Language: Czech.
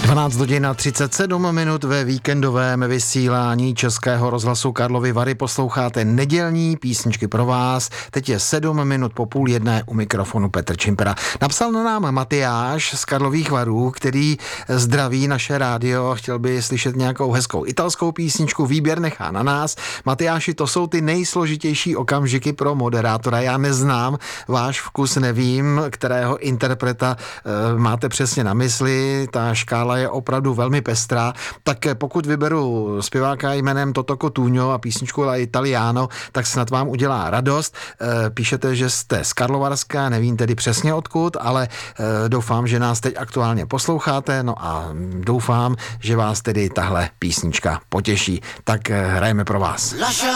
12 hodin a 37 minut ve víkendovém vysílání Českého rozhlasu Karlovy Vary posloucháte nedělní písničky pro vás. Teď je 7 minut po 12:30 u mikrofonu Petr Čimpera. Napsal na nám Matyáš z Karlových Varů, který zdraví naše rádio, chtěl by slyšet nějakou hezkou italskou písničku, výběr nechá na nás. Matyáši, to jsou ty nejsložitější okamžiky pro moderátora. Já neznám váš vkus, nevím, kterého interpreta máte přesně na mysli. Ta škála je opravdu velmi pestrá, tak pokud vyberu zpěváka jménem Toto Cutugno a písničku La Italiano, tak snad vám udělá radost. Píšete, že jste z Karlovarska, nevím tedy přesně odkud, ale doufám, že nás teď aktuálně posloucháte, no a doufám, že vás tedy tahle písnička potěší. Tak hrajeme pro vás.